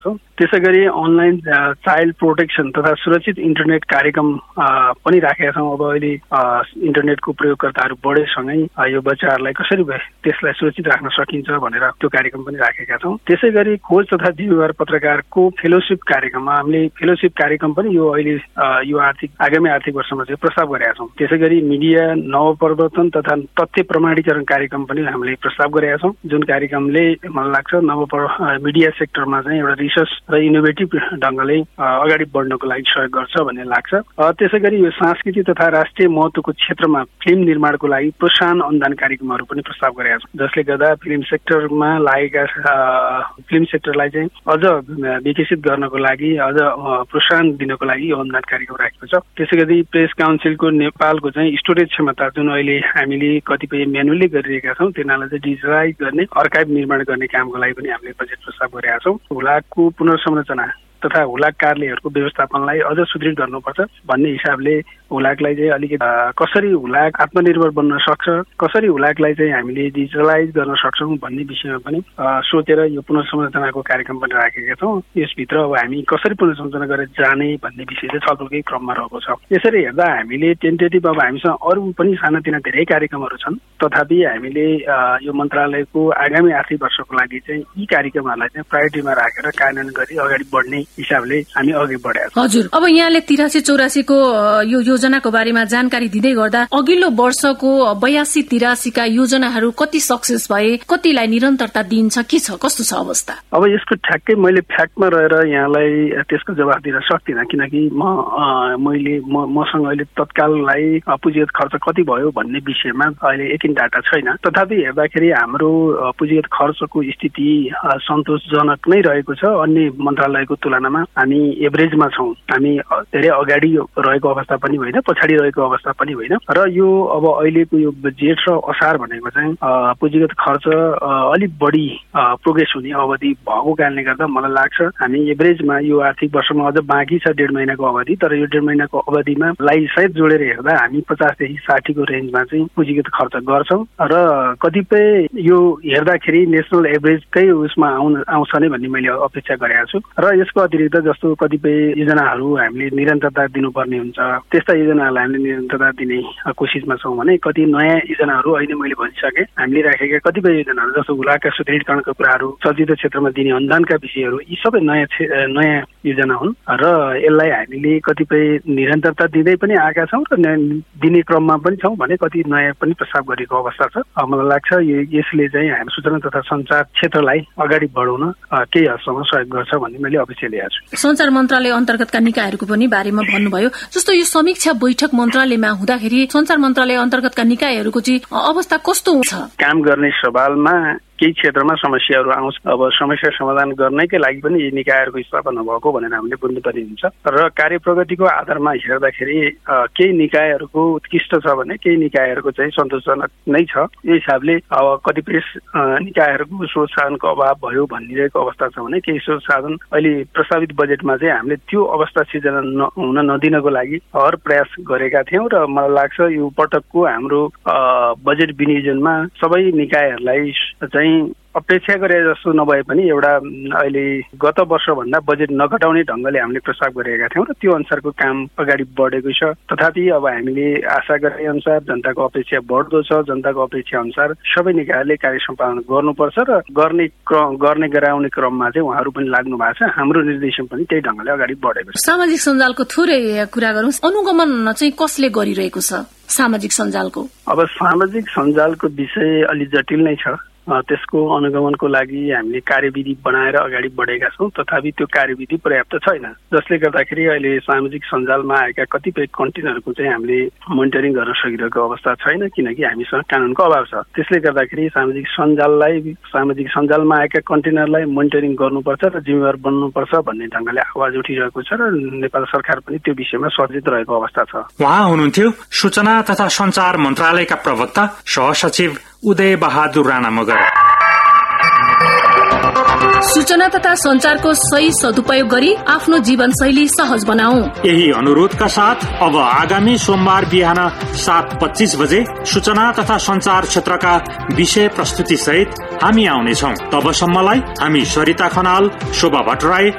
त्यसैगरी online child protection तथा सुरक्षित इन्टरनेट कार्यक्रम पनि राखेका छौँ। अब अहिले इन्टरनेटको प्रयोगकर्ताहरू बढेसँगै यो बच्चाहरूलाई कसरी त्यसलाई सुरक्षित राख्न सकिन्छ भनेर त्यो कार्यक्रम पनि राखेका छौँ। त्यसैगरी खोज तथा जिम्मेवार पत्रकारको फेलोसिप कार्यक्रममा हामीले फेलोसिप कार्यक्रम पनि यो अहिले यो आगामी आर्थिक वर्षमा चाहिँ प्रस्ताव गरेका छौँ। त्यसैगरी मिडिया नवप्रवर्तन तथा तथ्य प्रमाणीकरण कार्यक्रम पनि हामीले प्रस्ताव गरेका छौँ, जुन कार्यक्रमले मलाई लाग्छ मिडिया सेक्टरमा चाहिँ एउटा रिसर्च र इनोभेटिभ ढङ्गले अगाडि बढ्नको लागि सहयोग गर्छ भन्ने लाग्छ। त्यसैगरी यो सांस्कृतिक तथा राष्ट्रिय महत्त्वको क्षेत्रमा फिल्म निर्माणको लागि प्रोत्साहन अनुदान कार्यक्रमहरू पनि प्रस्ताव गरेका छौँ, जसले गर्दा फिल्म सेक्टरमा लागेका फिल्म सेक्टरलाई चाहिँ अझ विकसित गर्नको लागि अझ प्रोत्साहन दिनको लागि यो अनुदान कार्यक्रम राखेको छ। त्यसैगरी प्रेस काउन्सिलको नेपालको चाहिँ स्टोरेज क्षमता जुन अहिले हामीले कतिपय म्यानुअली गरिरहेका छौँ तिनीहरूलाई चाहिँ डिजिटलाइज गर्ने अर्काइभ निर्माण गर्ने कामको लागि पनि हामीले बजेट प्रस्ताव गरेका छौँ। हुलाकको पुनर्संरचना तथा हुलाक कार्यालयहरूको व्यवस्थापनलाई अझ सुदृढ गर्नुपर्छ भन्ने हिसाबले हुलाकलाई चाहिँ अलिकति कसरी हुलाक आत्मनिर्भर बन्न सक्छ, कसरी हुलाकलाई चाहिँ हामीले डिजिटलाइज गर्न सक्छौँ भन्ने विषयमा पनि सोचेर यो पुनर्संरचनाको कार्यक्रम पनि राखेका छौँ। यसभित्र अब हामी कसरी पुनर्संरचना गरेर जाने भन्ने विषय चाहिँ छलफलकै क्रममा रहेको छ। यसरी हेर्दा हामीले टेन्टेटिभ अब हामीसँग अरू पनि सानातिना धेरै कार्यक्रमहरू छन्, तथापि हामीले यो मन्त्रालयको आगामी आर्थिक वर्षको लागि चाहिँ यी कार्यक्रमहरूलाई चाहिँ प्रायोरिटीमा राखेर कार्यान्वयन गरी अगाडि बढ्ने हिसाबले हामी अघि बढेका छौँ। हजुर, अब यहाँले 83-84 को यो योजनाको बारेमा जानकारी दिँदै गर्दा अघिल्लो वर्षको 82-83 का योजनाहरू कति सक्सेस भए, कतिलाई निरन्तरता दिन्छ, के छ, कस्तो छ अवस्था? अब यसको ठ्याक्कै मैले फ्याक्टमा रहेर यहाँलाई त्यसको जवाफ दिन सक्दिनँ, किनकि मसँग अहिले तत्काललाई पुँजीगत खर्च कति भयो भन्ने विषयमा अहिले एकिन डाटा छैन। तथापि हेर्दाखेरि हाम्रो पुँजीगत खर्चको स्थिति सन्तोषजनक नै रहेको छ। अन्य मन्त्रालयको तुलनामा हामी एभरेजमा छौँ। हामी धेरै अगाडि रहेको अवस्था पनि होइन, पछाडि रहेको अवस्था पनि होइन। र यो अब अहिलेको यो जेठ र असार भनेको चाहिँ पुँजीगत खर्च अलिक बढी प्रोग्रेस हुने अवधि भएको कारणले गर्दा मलाई लाग्छ हामी एभरेजमा यो आर्थिक वर्षमा अझ बाँकी छ 1.5 महिनाको अवधि, तर यो 1.5 महिनाको अवधिमा लाई सहित जोडेर हेर्दा हामी 50 देखि 60 को रेन्जमा चाहिँ पुँजीगत खर्च गर्छौँ। र कतिपय यो हेर्दाखेरि नेसनल एभरेजकै उसमा आउँछ नै भन्ने मैले अपेक्षा गरेको छु। र यसको अतिरिक्त जस्तो कतिपय योजनाहरू हामीले निरन्तरता दिनुपर्ने हुन्छ, त्यस्ता योजनाहरूलाई हामीले निरन्तरता दिने कोसिसमा छौँ भने कति नयाँ योजनाहरू अहिले मैले भनिसकेँ। हामीले राखेका कतिपय योजनाहरू जस्तो हुलाकका सुदृढीकरणका कुराहरू, चलचित्र क्षेत्रमा दिने अनुदानका विषयहरू, यी सबै नयाँ योजना हुन् र यसलाई हामीले कतिपय निरन्तरता दिँदै पनि आएका छौँ र दिने क्रममा पनि छौँ भने कति नयाँ पनि प्रस्ताव गरेको अवस्था छ। मलाई लाग्छ यसले चाहिँ हामी सूचना तथा सञ्चार क्षेत्रलाई अगाडि बढाउन केही हदसम्म सहयोग गर्छ भन्ने मैले अपेक्षा लिएको छु। सञ्चार मन्त्रालय अन्तर्गतका निकायहरूको पनि बारेमा भन्नुभयो, जस्तो यो समीक्षा बैठक मन्त्रालयमा हुँदाखेरि सञ्चार मन्त्रालय अन्तर्गतका निकायहरूको चाहिँ अवस्था कस्तो हुन्छ? काम गर्ने सवालमा केही क्षेत्रमा समस्याहरू आउँछ। अब समस्या समाधान गर्नैकै लागि पनि यी निकायहरूको स्थापना भएको भनेर हामीले बुझ्नुपर्ने हुन्छ। र कार्य प्रगतिको आधारमा हेर्दाखेरि केही निकायहरूको उत्कृष्ट छ भने केही निकायहरूको चाहिँ सन्तोषजनक नै छ। यो हिसाबले अब कतिपय निकायहरूको स्रोत साधनको अभाव भयो भनिरहेको अवस्था छ भने केही स्रोत साधन अहिले प्रस्तावित बजेटमा चाहिँ हामीले त्यो अवस्था सिर्जना हुन नदिनको लागि हर प्रयास गरेका थियौँ। र मलाई लाग्छ यो पटकको हाम्रो बजेट विनियोजनमा सबै निकायहरूलाई चाहिँ अपेक्षा गरे जस्तो नभए पनि एउटा अहिले गत वर्षभन्दा बजेट नघटाउने ढङ्गले हामीले प्रस्ताव गरेका थियौँ र त्यो अनुसारको काम अगाडि बढेको छ। तथापि अब हामीले आशा गरे अनुसार जनताको अपेक्षा बढ्दो छ। जनताको अपेक्षा अनुसार सबै निकायले कार्य सम्पादन गर्नुपर्छ र गर्ने गराउने क्रममा चाहिँ उहाँहरू पनि लाग्नु भएको छ। हाम्रो निर्देशन पनि त्यही ढङ्गले अगाडि बढेको छ। सामाजिक सञ्जालको थोरै कुरा गरौँ, अनुगमन चाहिँ कसले गरिरहेको छ सामाजिक सञ्जालको? अब सामाजिक सञ्जालको विषय अलि जटिल नै छ। त्यसको अनुगमनको लागि हामीले कार्यविधि बनाएर अगाडि बढेका छौँ, तथापि त्यो कार्यविधि पर्याप्त छैन, जसले गर्दाखेरि अहिले सामाजिक सञ्जालमा आएका कतिपय कन्टेन्टहरूको चाहिँ हामीले मोनिटरिङ गर्न सकिरहेको अवस्था छैन, किनकि हामीसँग कानुनको अभाव छ। त्यसले गर्दाखेरि सामाजिक सञ्जालमा आएका कन्टेन्टहरूलाई मोनिटरिङ गर्नुपर्छ र जिम्मेवार बन्नुपर्छ भन्ने ढङ्गले आवाज उठिरहेको छ र नेपाल सरकार पनि त्यो विषयमा सचेत रहेको अवस्था छ। उहाँ हुनुहुन्थ्यो सूचना तथा सञ्चार मन्त्रालयका प्रवक्ता सहसचिव उदय बहादुर राणा मगर। सूचना तथा संचारको सही सदुपयोग गरी आफ्नो जीवनशैली सहज बनाऊ। यही अनुरोधका साथ अब आगामी सोमबार बिहान 7:25 बजे सूचना तथा संचार क्षेत्रका विषय प्रस्तुति सहित हामी आउनेछौँ। तबसम्मलाई हामी सरिता खनाल, शोभा भट्टराई